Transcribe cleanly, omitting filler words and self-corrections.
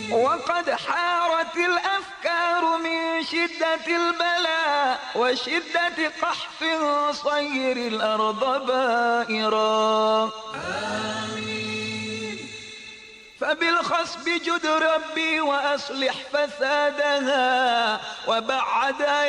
وقد حارت الأفكار من شدة البلاء وشدة قحف صير الأرض بائرا. فبالخصب جد ربي وأصلح فسادها وبعد